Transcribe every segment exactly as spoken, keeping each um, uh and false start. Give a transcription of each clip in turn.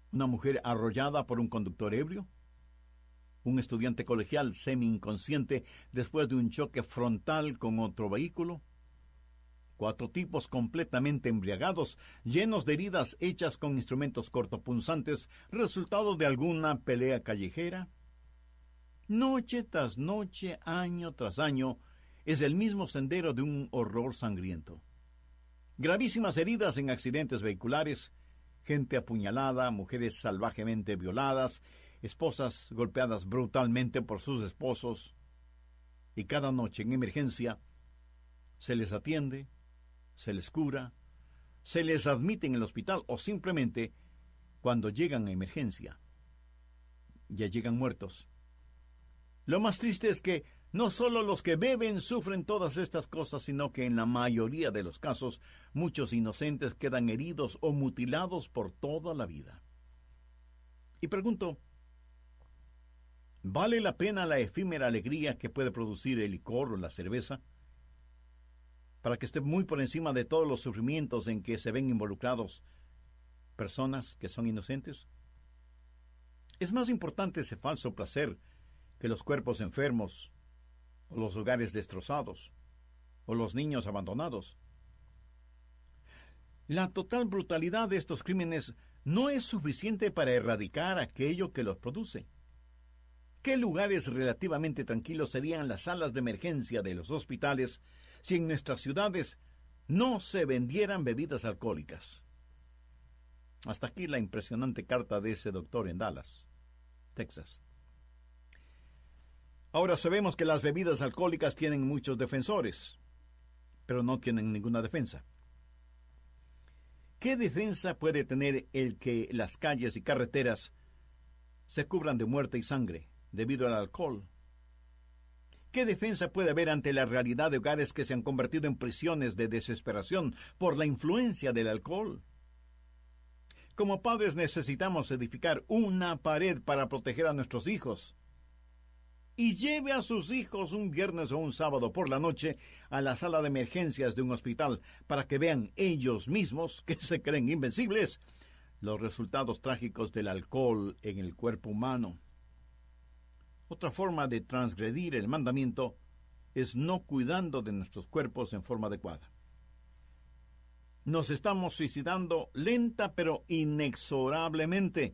¿Una mujer arrollada por un conductor ebrio? ¿Un estudiante colegial semi-inconsciente después de un choque frontal con otro vehículo? Cuatro tipos completamente embriagados, llenos de heridas hechas con instrumentos cortopunzantes, resultado de alguna pelea callejera. Noche tras noche, año tras año, es el mismo sendero de un horror sangriento. Gravísimas heridas en accidentes vehiculares, gente apuñalada, mujeres salvajemente violadas, esposas golpeadas brutalmente por sus esposos. Y cada noche en emergencia se les atiende, se les cura, se les admite en el hospital o simplemente, cuando llegan a emergencia, ya llegan muertos. Lo más triste es que no solo los que beben sufren todas estas cosas, sino que en la mayoría de los casos, muchos inocentes quedan heridos o mutilados por toda la vida. Y pregunto, ¿vale la pena la efímera alegría que puede producir el licor o la cerveza, para que esté muy por encima de todos los sufrimientos en que se ven involucrados personas que son inocentes? Es más importante ese falso placer que los cuerpos enfermos, o los hogares destrozados, o los niños abandonados. La total brutalidad de estos crímenes no es suficiente para erradicar aquello que los produce. ¿Qué lugares relativamente tranquilos serían las salas de emergencia de los hospitales si en nuestras ciudades no se vendieran bebidas alcohólicas? Hasta aquí la impresionante carta de ese doctor en Dallas, Texas. Ahora sabemos que las bebidas alcohólicas tienen muchos defensores, pero no tienen ninguna defensa. ¿Qué defensa puede tener el que las calles y carreteras se cubran de muerte y sangre debido al alcohol? ¿Qué defensa puede haber ante la realidad de hogares que se han convertido en prisiones de desesperación por la influencia del alcohol? Como padres necesitamos edificar una pared para proteger a nuestros hijos. Y lleve a sus hijos un viernes o un sábado por la noche a la sala de emergencias de un hospital para que vean ellos mismos, que se creen invencibles, los resultados trágicos del alcohol en el cuerpo humano. Otra forma de transgredir el mandamiento es no cuidando de nuestros cuerpos en forma adecuada. Nos estamos suicidando lenta pero inexorablemente.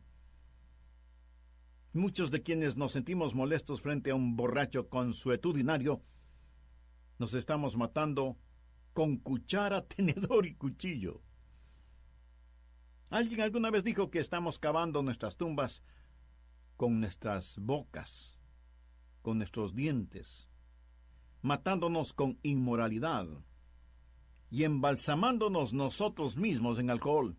Muchos de quienes nos sentimos molestos frente a un borracho consuetudinario, nos estamos matando con cuchara, tenedor y cuchillo. Alguien alguna vez dijo que estamos cavando nuestras tumbas con nuestras bocas, con nuestros dientes, matándonos con inmoralidad y embalsamándonos nosotros mismos en alcohol.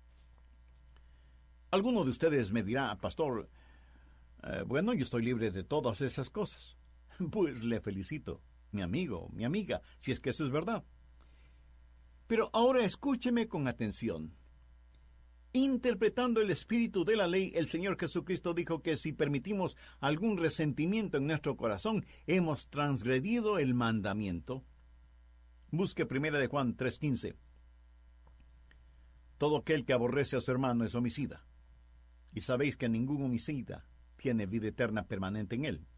Alguno de ustedes me dirá, pastor, eh, bueno, yo estoy libre de todas esas cosas. Pues le felicito, mi amigo, mi amiga, si es que eso es verdad. Pero ahora escúcheme con atención. Interpretando el espíritu de la ley, el Señor Jesucristo dijo que si permitimos algún resentimiento en nuestro corazón, hemos transgredido el mandamiento. Busque primera de Juan tres quince. Todo aquel que aborrece a su hermano es homicida, y sabéis que ningún homicida tiene vida eterna permanente en él.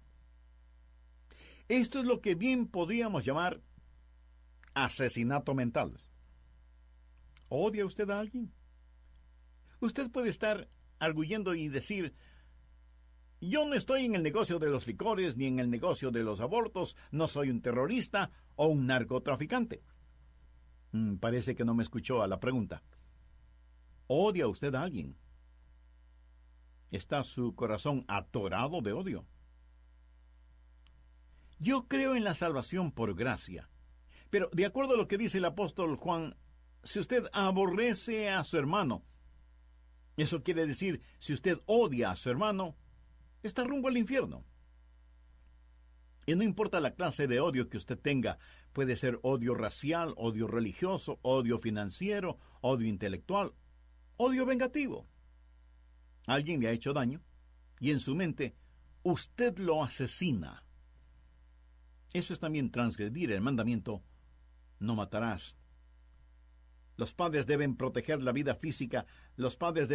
Esto es lo que bien podríamos llamar asesinato mental. ¿Odia usted a alguien? Usted puede estar arguyendo y decir, yo no estoy en el negocio de los licores, ni en el negocio de los abortos, no soy un terrorista o un narcotraficante. Mm, parece que no me escuchó a la pregunta. ¿Odia usted a alguien? ¿Está su corazón atorado de odio? Yo creo en la salvación por gracia, pero de acuerdo a lo que dice el apóstol Juan, si usted aborrece a su hermano, eso quiere decir, si usted odia a su hermano, está rumbo al infierno. Y no importa la clase de odio que usted tenga, puede ser odio racial, odio religioso, odio financiero, odio intelectual, odio vengativo. Alguien le ha hecho daño y en su mente usted lo asesina. Eso es también transgredir el mandamiento, no matarás. Los padres deben proteger la vida física, los padres deben